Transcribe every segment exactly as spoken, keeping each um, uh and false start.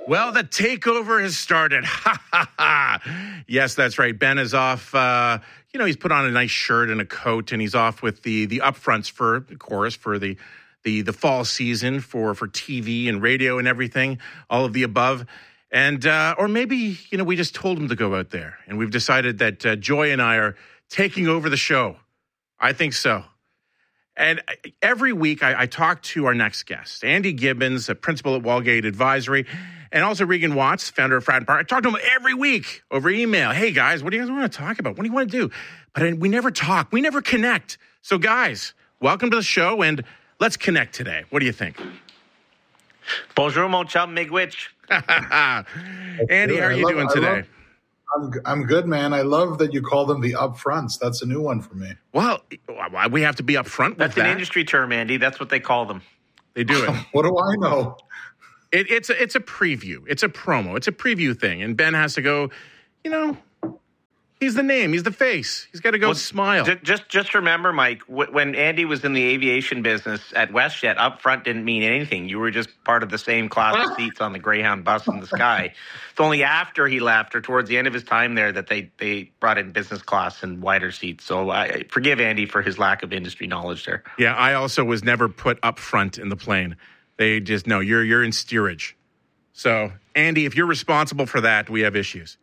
Well, the takeover has started. Ha, ha, ha. Yes, that's right. Ben is off. Uh, you know, he's put on a nice shirt and a coat, and he's off with the the upfronts for the chorus for the the the fall season for for T V and radio and everything, all of the above. And uh, or maybe, you know, we just told him to go out there, and we've decided that uh, Joy and I are taking over the show. I think so. And every week I, I talk to our next guest, Andy Gibbons, a principal at Wallgate Advisory, and also Regan Watts, founder of Fratton Park. I talk to him every week over email. Hey, guys, what do you guys want to talk about? What do you want to do? But we never talk. We never connect. So, guys, welcome to the show, and let's connect today. What do you think? Bonjour, mon chum, Migwitch. Andy, how are you love, doing today? I'm I'm good, man. I love that you call them the upfronts. That's a new one for me. Well, we have to be upfront with That's that. an industry term, Andy. That's what they call them. They do it. What do I know? It, it's a, it's a preview. It's a promo. It's a preview thing. And Ben has to go, you know, he's the name. He's the face. He's got to go Well, smile. Just, just just remember, Mike, w- when Andy was in the aviation business at WestJet, up front didn't mean anything. You were just part of the same class of seats on the Greyhound bus in the sky. It's only after he left or towards the end of his time there that they, they brought in business class and wider seats. So I forgive Andy for his lack of industry knowledge there. Yeah, I also was never put up front in the plane. They just, no, you're you're in steerage. So, Andy, if you're responsible for that, we have issues.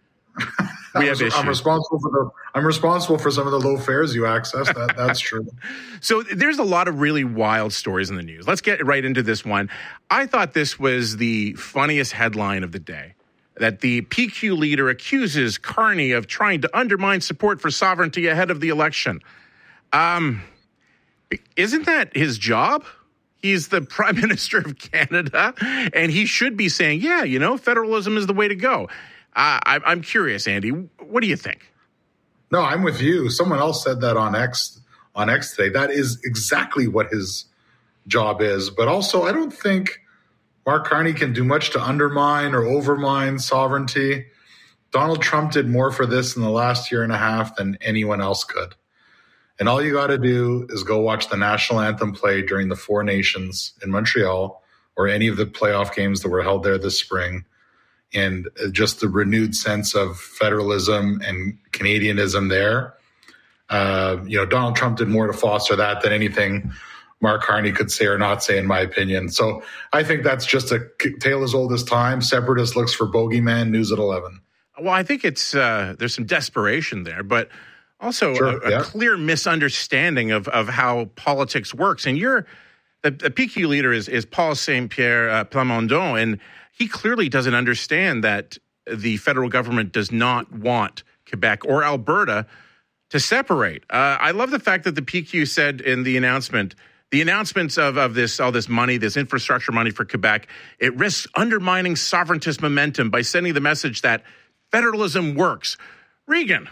We have I'm, issues. I'm responsible for the. I'm responsible for some of the low fares you access. That that's true. So there's a lot of really wild stories in the news. Let's get right into this one. I thought this was the funniest headline of the day. That the P Q leader accuses Carney of trying to undermine support for sovereignty ahead of the election. Um, isn't that his job? He's the Prime Minister of Canada, and he should be saying, yeah, you know, federalism is the way to go. Uh, I, I'm curious, Andy, what do you think? No, I'm with you. Someone else said that on X on X today. That is exactly what his job is. But also, I don't think Mark Carney can do much to undermine or overmine sovereignty. Donald Trump did more for this in the last year and a half than anyone else could. And all you got to do is go watch the national anthem play during the Four Nations in Montreal or any of the playoff games that were held there this spring. And just the renewed sense of federalism and Canadianism there. Uh, you know, Donald Trump did more to foster that than anything Mark Carney could say or not say, in my opinion. So I think that's just a tale as old as time. Separatist looks for bogeyman, news at eleven. Well, I think it's uh, there's some desperation there, but also Sure, a, a yeah. clear misunderstanding of, of how politics works. And you're the, the P Q leader is, is Paul Saint-Pierre uh, Plamondon, and he clearly doesn't understand that the federal government does not want Quebec or Alberta to separate. Uh, I love the fact that the P Q said in the announcement, the announcements of, of this all this money, this infrastructure money for Quebec, it risks undermining sovereigntist momentum by sending the message that federalism works. Regan,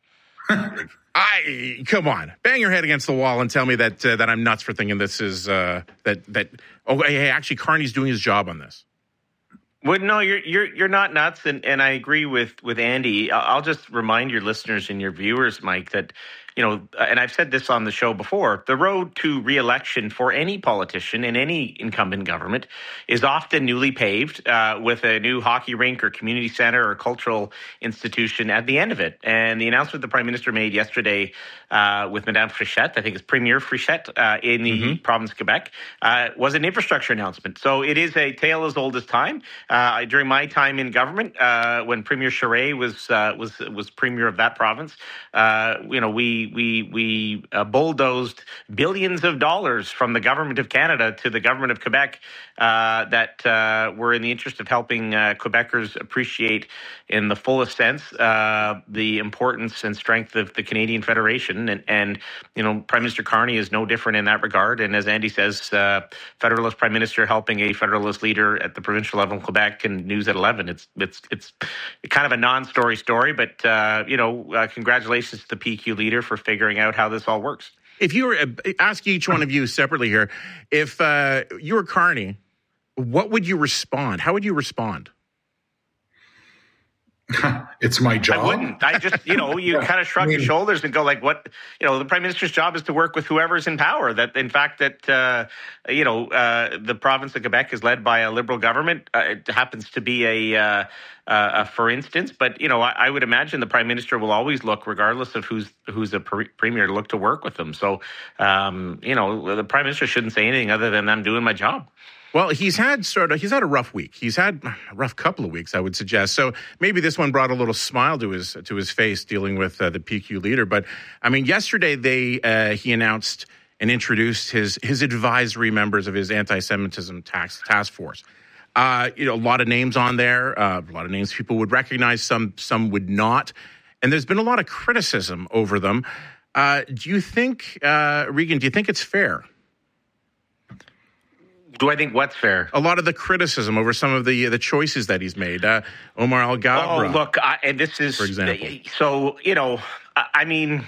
I come on, bang your head against the wall and tell me that uh, that I'm nuts for thinking this is uh, that that. Oh, hey, actually, Carney's doing his job on this. Well, no, you're you're you're not nuts, and, and I agree with with Andy. I'll just remind your listeners and your viewers, Mike, that you know, and I've said this on the show before, the road to re-election for any politician in any incumbent government is often newly paved uh, with a new hockey rink or community center or cultural institution at the end of it. And the announcement the Prime Minister made yesterday uh, with Madame Frichette, I think it's Premier Frichette uh, in the mm-hmm. province of Quebec, uh, was an infrastructure announcement. So it is a tale as old as time. Uh, during my time in government, uh, when Premier Charest was uh, was was Premier of that province, uh, you know, we we we uh, bulldozed billions of dollars from the government of Canada to the government of Quebec uh, that uh, were in the interest of helping uh, Quebecers appreciate in the fullest sense uh, the importance and strength of the Canadian Federation. And, and, you know, Prime Minister Carney is no different in that regard. And as Andy says, uh, Federalist Prime Minister helping a Federalist leader at the provincial level in Quebec and news at eleven. It's it's it's kind of a non-story story, but, uh, you know, uh, congratulations to the P Q leader for figuring out how this all works. If you were, ask each one of you separately here, if uh, you were Carney, what would you respond? How would you respond? It's my job. I wouldn't. I just, you know, you kind of shrug I mean, your shoulders and go like, what, you know, the Prime Minister's job is to work with whoever's in power. That, in fact, that, uh, you know, uh, the province of Quebec is led by a Liberal government. Uh, it happens to be a, uh, uh, for instance, but, you know, I, I would imagine the Prime Minister will always look, regardless of who's who's a pre- premier, to look to work with them. So, um, you know, the Prime Minister shouldn't say anything other than I'm doing my job. Well, he's had sort of, he's had a rough week. He's had a rough couple of weeks, I would suggest. So maybe this one brought a little smile to his to his face dealing with uh, the P Q leader. But I mean, yesterday they uh, he announced and introduced his his advisory members of his anti-Semitism task task force. Uh, you know, a lot of names on there, uh, a lot of names people would recognize, some some would not. And there's been a lot of criticism over them. Uh, do you think, uh, Regan, do you think it's fair? Do I think what's fair? A lot of the criticism over some of the the choices that he's made. Uh, Omar Al-Ghabra. Oh, look, I, and this is, for example. So, you know, I, I mean,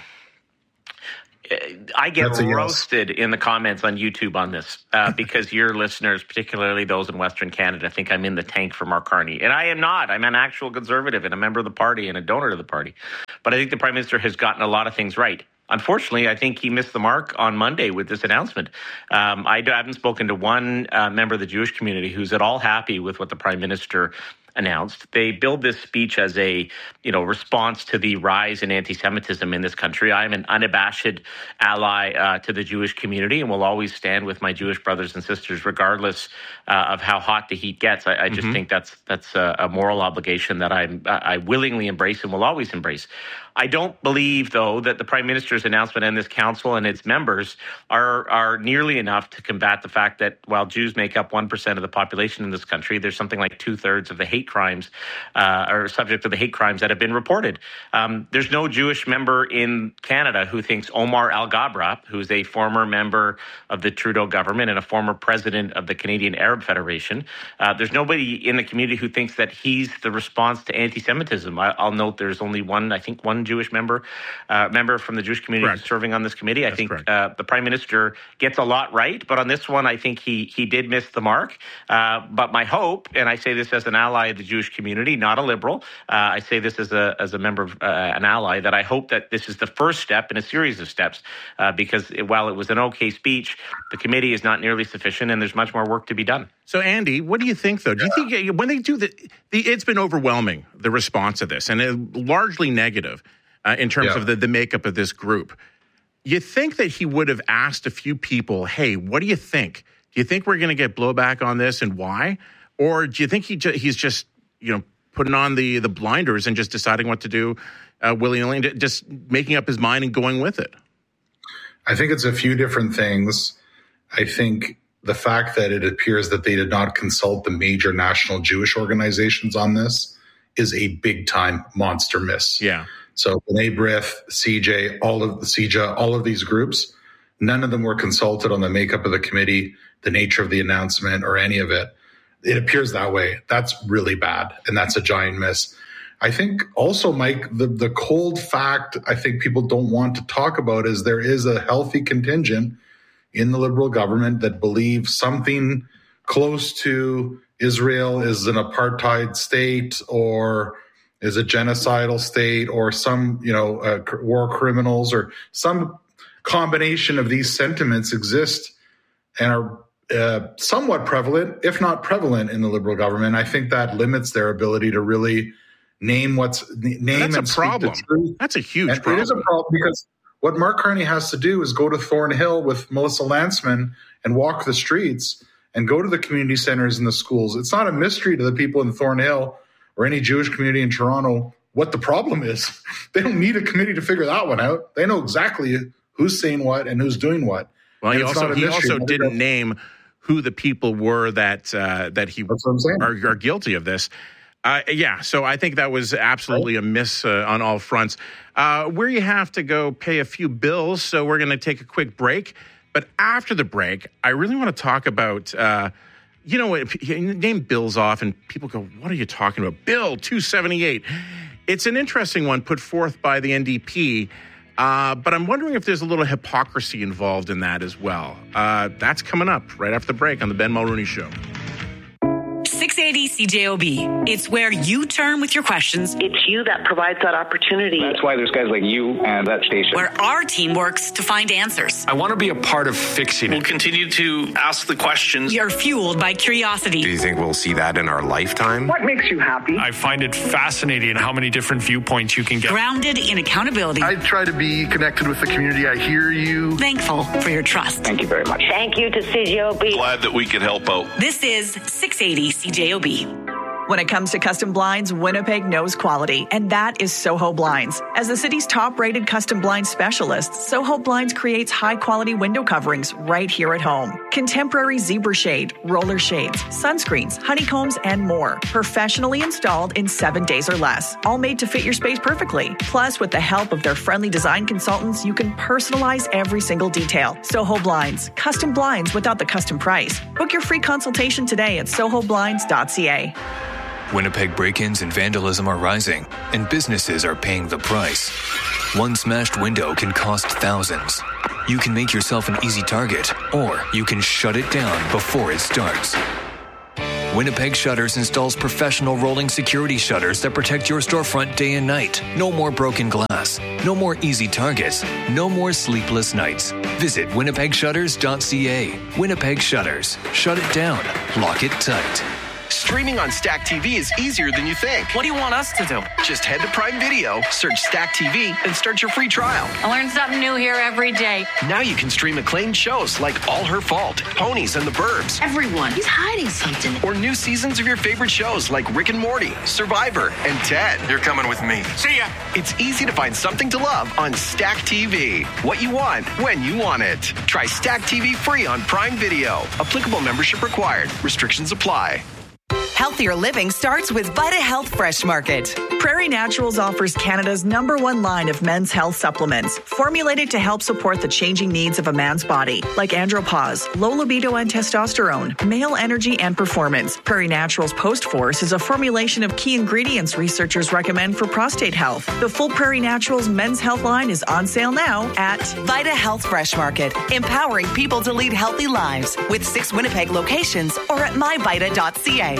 I get roasted yes. in the comments on YouTube on this uh, because your listeners, particularly those in Western Canada, think I'm in the tank for Mark Carney. And I am not. I'm an actual conservative and a member of the party and a donor to the party. But I think the Prime Minister has gotten a lot of things right. Unfortunately, I think he missed the mark on Monday with this announcement. Um, I haven't spoken to one uh, member of the Jewish community who's at all happy with what the Prime Minister announced. They billed this speech as a, you know, response to the rise in anti-Semitism in this country. I am an unabashed ally uh, to the Jewish community and will always stand with my Jewish brothers and sisters, regardless uh, of how hot the heat gets. I, I just mm-hmm. think that's that's a, a moral obligation that I I willingly embrace and will always embrace. I don't believe, though, that the Prime Minister's announcement and this council and its members are are nearly enough to combat the fact that while Jews make up one percent of the population in this country, there's something like two-thirds of the hate crimes uh, are subject to the hate crimes that have been reported. Um, there's no Jewish member in Canada who thinks Omar Al-Ghabra, who's a former member of the Trudeau government and a former president of the Canadian Arab Federation, uh, there's nobody in the community who thinks that he's the response to anti-Semitism. I, I'll note there's only one, I think one Jewish member uh, member from the Jewish community correct. serving on this committee. That's I think uh, the Prime Minister gets a lot right, but on this one, I think he he did miss the mark. Uh, but my hope, and I say this as an ally of the Jewish community, not a liberal, uh, I say this as a as a member of uh, an ally, that I hope that this is the first step in a series of steps, uh, because while it was an okay speech, the committee is not nearly sufficient, and there's much more work to be done. So, Andy, what do you think, though? Do you think when they do the, the it's been overwhelming, the response to this, and it, largely negative. Uh, in terms yeah. of the, the makeup of this group. You think that he would have asked a few people, hey, what do you think? Do you think we're going to get blowback on this and why? Or do you think he ju- he's just, you know, putting on the, the blinders and just deciding what to do uh, willy-nilly, just making up his mind and going with it? I think it's a few different things. I think the fact that it appears that they did not consult the major national Jewish organizations on this is a big-time monster miss. Yeah. So B'nai B'rith, C J, all of the C J, all of these groups, none of them were consulted on the makeup of the committee, the nature of the announcement, or any of it. It appears that way. That's really bad, and that's a giant miss. I think also, Mike, the, the cold fact I think people don't want to talk about is there is a healthy contingent in the Liberal government that believe something close to Israel is an apartheid state or is a genocidal state or some, you know, uh, war criminals or some combination of these sentiments exist and are uh, somewhat prevalent, if not prevalent, in the Liberal government. I think that limits their ability to really name what's name That's and a problem. Speak the truth. That's a huge and problem. It is a problem because what Mark Carney has to do is go to Thornhill with Melissa Lantsman and walk the streets and go to the community centers and the schools. It's not a mystery to the people in Thornhill or any Jewish community in Toronto what the problem is. They don't need a committee to figure that one out. They know exactly who's saying what and who's doing what. Well, he also, he also didn't name who the people were that uh, that he are, are guilty of this. Uh, yeah, so I think that was absolutely a miss uh, on all fronts. Uh, where you have to go pay a few bills, so we're going to take a quick break. But after the break, I really want to talk about... Uh, You know, if you name bills off and people go, what are you talking about? Bill two seventy-eight. It's an interesting one put forth by the N D P, uh, but I'm wondering if there's a little hypocrisy involved in that as well. Uh, that's coming up right after the break on the Ben Mulroney Show. six eighty C J O B. It's where you turn with your questions. It's you that provides that opportunity. That's why there's guys like you and that station. Where our team works to find answers. I want to be a part of fixing it. We'll continue to ask the questions. You're fueled by curiosity. Do you think we'll see that in our lifetime? What makes you happy? I find it fascinating how many different viewpoints you can get. Grounded in accountability. I try to be connected with the community. I hear you. Thankful for your trust. Thank you very much. Thank you to C J O B. Glad that we could help out. This is six eighty C J O B. When it comes to custom blinds, Winnipeg knows quality, and that is Soho Blinds. As the city's top-rated custom blind specialist, Soho Blinds creates high-quality window coverings right here at home. Contemporary zebra shade, roller shades, sunscreens, honeycombs, and more. Professionally installed in seven days or less. All made to fit your space perfectly. Plus, with the help of their friendly design consultants, you can personalize every single detail. Soho Blinds. Custom blinds without the custom price. Book your free consultation today at soho blinds dot c a. Winnipeg break-ins and vandalism are rising, and businesses are paying the price. One smashed window can cost thousands. You can make yourself an easy target, or you can shut it down before it starts. Winnipeg Shutters installs professional rolling security shutters that protect your storefront day and night. No more broken glass. No more easy targets. No more sleepless nights. Visit winnipeg shutters dot c a. Winnipeg Shutters. Shut it down. Lock it tight. Streaming on Stack T V is easier than you think. What do you want us to do? Just head to Prime Video, search Stack T V, and start your free trial. I learn something new here every day. Now you can stream acclaimed shows like All Her Fault, Ponies and the Burbs. Everyone, he's hiding something. Or new seasons of your favorite shows like Rick and Morty, Survivor, and Ted. You're coming with me. See ya. It's easy to find something to love on Stack T V. What you want, when you want it. Try Stack T V free on Prime Video. Applicable membership required. Restrictions apply. Healthier living starts with Vita Health Fresh Market. Prairie Naturals offers Canada's number one line of men's health supplements, formulated to help support the changing needs of a man's body, like andropause, low libido and testosterone, male energy and performance. Prairie Naturals Post Force is a formulation of key ingredients researchers recommend for prostate health. The full Prairie Naturals men's health line is on sale now at Vita Health Fresh Market, empowering people to lead healthy lives with six Winnipeg locations or at my vita dot c a.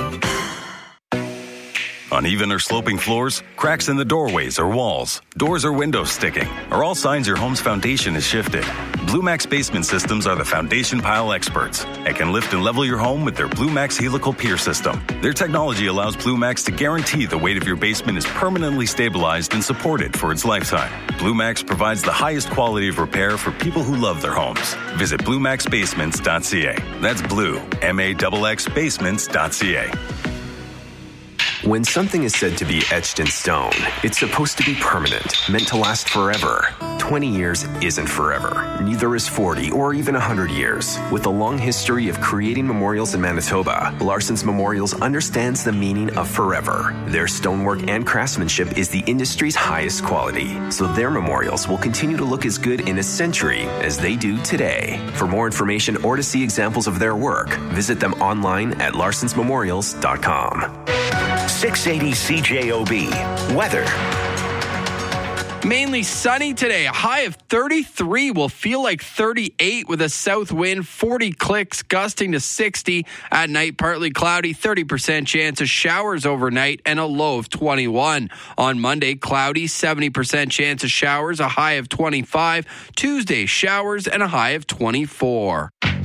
Uneven or sloping floors, cracks in the doorways or walls, doors or windows sticking, are all signs your home's foundation is shifted. BlueMax Basement Systems are the foundation pile experts and can lift and level your home with their BlueMax Helical Pier System. Their technology allows BlueMax to guarantee the weight of your basement is permanently stabilized and supported for its lifetime. BlueMax provides the highest quality of repair for people who love their homes. Visit blue max basements dot c a. That's blue, M A X X basements dot c a. When something is said to be etched in stone, it's supposed to be permanent, meant to last forever. twenty years isn't forever. Neither is forty or even one hundred years. With a long history of creating memorials in Manitoba, Larson's Memorials understands the meaning of forever. Their stonework and craftsmanship is the industry's highest quality, so their memorials will continue to look as good in a century as they do today. For more information or to see examples of their work, visit them online at larsons memorials dot com. six eighty C J O B. Weather. Mainly sunny today. A high of thirty-three will feel like thirty-eight with a south wind, forty clicks, gusting to sixty. At night, partly cloudy, thirty percent chance of showers overnight, and a low of twenty-one. On Monday, cloudy, seventy percent chance of showers, a high of twenty-five. Tuesday, showers, and a high of twenty-four.